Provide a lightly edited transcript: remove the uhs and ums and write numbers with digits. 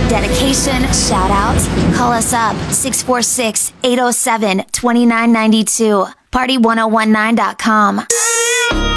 Dedication, shout out. Call us up 646-807-2992. Party1019.com.